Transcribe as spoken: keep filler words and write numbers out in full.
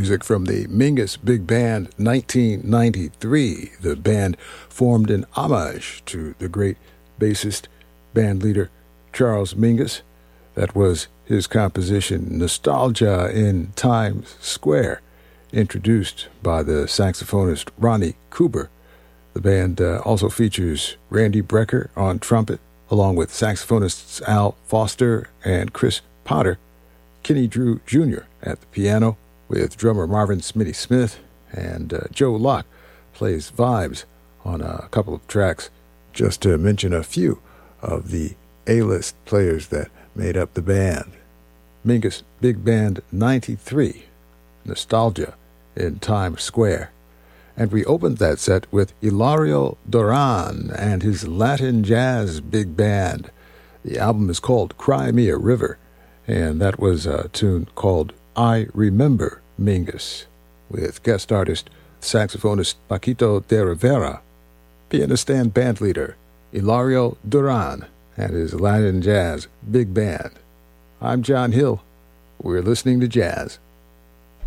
music from the Mingus Big Band nineteen ninety-three. The band formed in homage to the great bassist, band leader Charles Mingus. That was his composition Nostalgia in Times Square, introduced by the saxophonist Ronnie Cooper. The band uh, also features Randy Brecker on trumpet, along with saxophonists Al Foster and Chris Potter, Kenny Drew Junior at the piano, with drummer Marvin Smitty Smith, and uh, Joe Locke plays vibes on a couple of tracks, just to mention a few of the A-list players that made up the band. Mingus Big Band ninety-three, Nostalgia in Times Square. And we opened that set with Hilario Duran and his Latin Jazz Big Band. The album is called Cry Me a River, and that was a tune called I Remember Mingus, with guest artist, saxophonist Paquito de Rivera, pianist and bandleader Hilario Duran, and his Latin Jazz Big Band. I'm John Hill. We're listening to jazz.